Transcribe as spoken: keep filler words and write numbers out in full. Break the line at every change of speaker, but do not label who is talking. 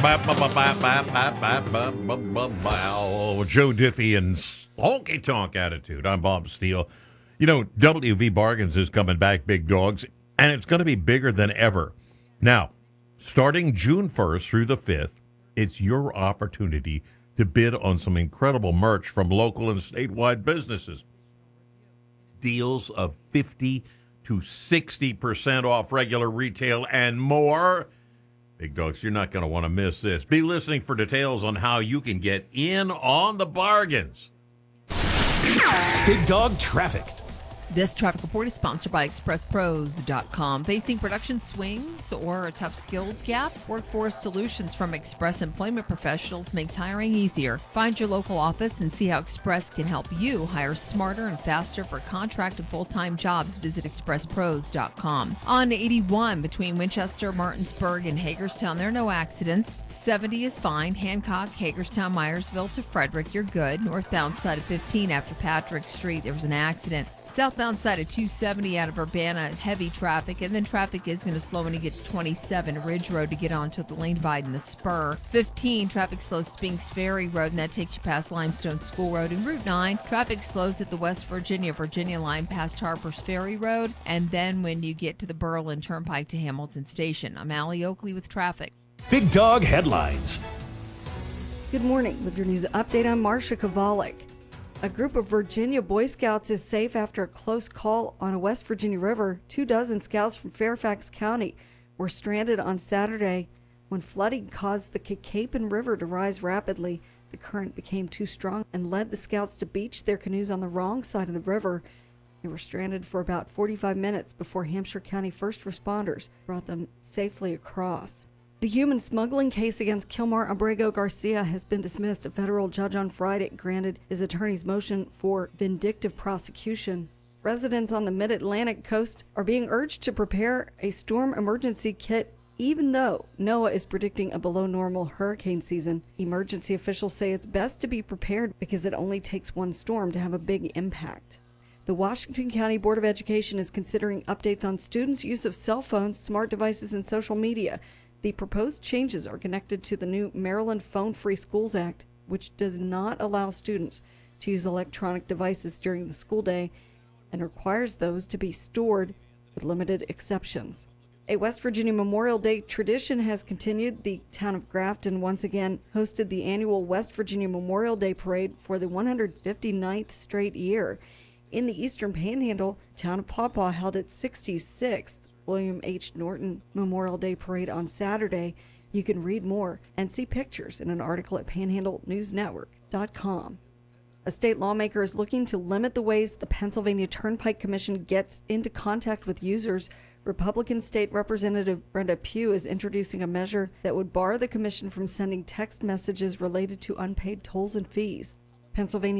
Joe Diffie and Honky Tonk Attitude. I'm Bob Steele. You know, W V Bargains is coming back, big dogs, and it's going to be bigger than ever. Now, starting June first through the fifth, it's your opportunity to bid on some incredible merch from local and statewide businesses. Deals of fifty to sixty percent off regular retail and more. Big dogs, you're not going to want to miss this. Be listening for details on how you can get in on the bargains.
Big Dog Traffic.
This traffic report is sponsored by Express Pros dot com. Facing production swings or a tough skills gap? Workforce Solutions from Express Employment Professionals makes hiring easier. Find your local office and see how Express can help you hire smarter and faster for contract and full-time jobs. Visit Express Pros dot com. On eighty-one between Winchester, Martinsburg, and Hagerstown, there are no accidents. seventy is fine. Hancock, Hagerstown, Myersville to Frederick, you're good. Northbound side of fifteen after Patrick Street, there was an accident. Southbound side of two seventy out of Urbana, heavy traffic, and then traffic is going to slow when you get to twenty-seven Ridge Road to get onto the lane divide in the spur. fifteen, traffic slows Spinks Ferry Road, and that takes you past Limestone School Road. And Route nine, traffic slows at the West Virginia, Virginia line past Harper's Ferry Road, and then when you get to the Berlin Turnpike to Hamilton Station. I'm Allie Oakley with traffic.
Big Dog Headlines.
Good morning. With your news update, I'm Marcia Kovalik. A group of Virginia Boy Scouts is safe after a close call on a West Virginia river. Two dozen scouts from Fairfax County were stranded on Saturday when flooding caused the Kicapin River to rise rapidly. The current became too strong and led the scouts to beach their canoes on the wrong side of the river. They were stranded for about forty-five minutes before Hampshire County first responders brought them safely across. The human smuggling case against Kilmar Abrego Garcia has been dismissed. A federal judge on Friday granted his attorney's motion for vindictive prosecution. Residents on the mid-Atlantic coast are being urged to prepare a storm emergency kit, even though NOAA is predicting a below-normal hurricane season. Emergency officials say it's best to be prepared because it only takes one storm to have a big impact. The Washington County Board of Education is considering updates on students' use of cell phones, smart devices, and social media. The proposed changes are connected to the new Maryland Phone-Free Schools Act, which does not allow students to use electronic devices during the school day and requires those to be stored with limited exceptions. A West Virginia Memorial Day tradition has continued. The town of Grafton once again hosted the annual West Virginia Memorial Day Parade for the one hundred fifty-ninth straight year. In the Eastern Panhandle, town of Paw Paw held its sixty-sixth William H. Norton Memorial Day Parade on Saturday. You can read more and see pictures in an article at panhandle news network dot com. A state lawmaker is looking to limit the ways the Pennsylvania Turnpike Commission gets into contact with users. Republican State Representative Brenda Pugh is introducing a measure that would bar the commission from sending text messages related to unpaid tolls and fees. Pennsylvania